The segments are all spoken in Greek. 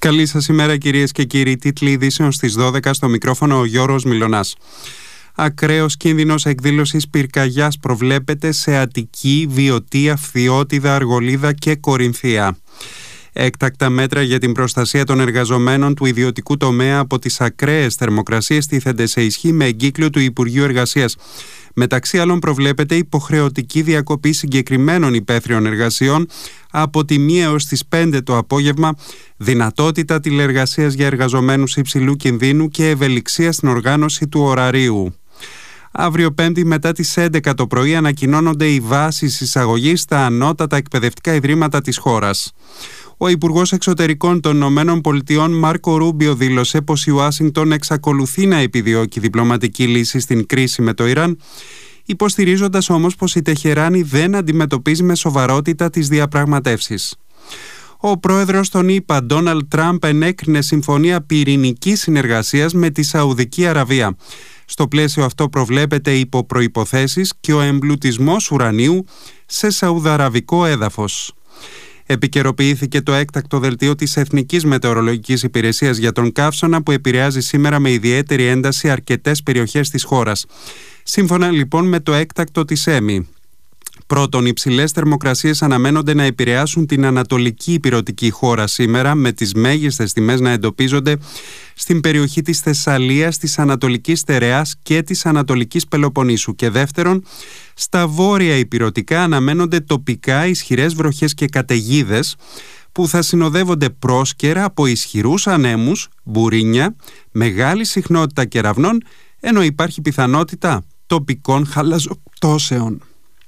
Καλή σας ημέρα κυρίες και κύριοι. Τίτλοι ειδήσεων στις 12, στο μικρόφωνο ο Γιώργος Μιλωνάς. Ακραίος κίνδυνος εκδήλωσης πυρκαγιάς προβλέπεται σε Αττική, Βιωτή, Αυθιώτιδα, Αργολίδα και Κορινθία. Έκτακτα μέτρα για την προστασία των εργαζομένων του ιδιωτικού τομέα από τις ακραίες θερμοκρασίες τίθενται σε ισχύ με εγκύκλιο του Υπουργείου Εργασίας. Μεταξύ άλλων προβλέπεται υποχρεωτική διακοπή συγκεκριμένων υπαίθριων εργασιών από τη 1 έως τις 5 το απόγευμα, δυνατότητα τηλεεργασίας για εργαζομένους υψηλού κινδύνου και ευελιξία στην οργάνωση του ωραρίου. Αύριο Πέμπτη μετά τις 11 το πρωί ανακοινώνονται οι βάσεις εισαγωγής στα ανώτατα εκπαιδευτικά ιδρύματα της χώρας. Ο Υπουργός Εξωτερικών των ΗΠΑ Μάρκο Ρούμπιο δήλωσε πως η Ουάσιγκτον εξακολουθεί να επιδιώκει διπλωματική λύση στην κρίση με το Ιράν, υποστηρίζοντας όμως πως η Τεχεράνη δεν αντιμετωπίζει με σοβαρότητα τις διαπραγματεύσεις. Ο πρόεδρος των ΗΠΑ, Ντόναλντ Τραμπ, ενέκρινε συμφωνία πυρηνικής συνεργασίας με τη Σαουδική Αραβία. Στο πλαίσιο αυτό προβλέπεται υπό προϋποθέσεις και ο εμπλουτισμός ουρανίου σε σαουδαραβικό έδαφος. Επικαιροποιήθηκε το έκτακτο δελτίο της Εθνικής Μετεωρολογικής Υπηρεσίας για τον καύσωνα που επηρεάζει σήμερα με ιδιαίτερη ένταση αρκετές περιοχές της χώρας. Σύμφωνα λοιπόν με το έκτακτο της ΕΜΗ. Πρώτον, υψηλές θερμοκρασίες αναμένονται να επηρεάσουν την ανατολική ηπειρωτική χώρα σήμερα, με τις μέγιστες τιμές να εντοπίζονται στην περιοχή της Θεσσαλίας, της Ανατολικής Στερεάς και της Ανατολικής Πελοποννήσου. Και δεύτερον, στα βόρεια ηπειρωτικά αναμένονται τοπικά ισχυρές βροχές και καταιγίδες που θα συνοδεύονται πρόσκαιρα από ισχυρούς ανέμους, μπουρίνια, μεγάλη συχνότητα κεραυνών, ενώ υπάρχει πιθανότητα τοπικών χαλαζοπτώσεων.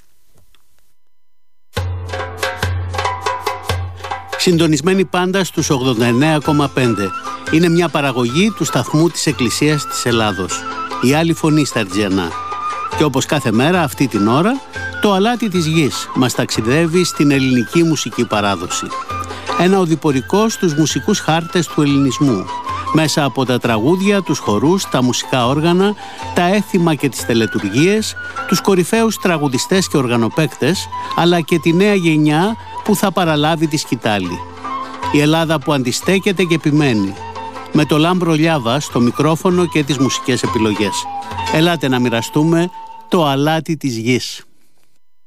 Συντονισμένοι πάντα στους 89,5. Είναι μια παραγωγή του σταθμού της Εκκλησίας της Ελλάδος. Η άλλη φωνή στα Αρτζιανά. Και όπως κάθε μέρα αυτή την ώρα, το αλάτι της γης μας ταξιδεύει στην ελληνική μουσική παράδοση. Ένα οδηπορικό στους μουσικούς χάρτες του ελληνισμού. Μέσα από τα τραγούδια, τους χορούς, τα μουσικά όργανα, τα έθιμα και τις τελετουργίες, τους κορυφαίους τραγουδιστές και οργανοπαίκτες, αλλά και τη νέα γενιά που θα παραλάβει τη σκητάλη. Η Ελλάδα που αντιστέκεται και επιμένει. Με το Λάμπρο Λιάβα στο μικρόφωνο και τις μουσικές επιλογές. Ελάτε να μοιραστούμε το αλάτι της γης.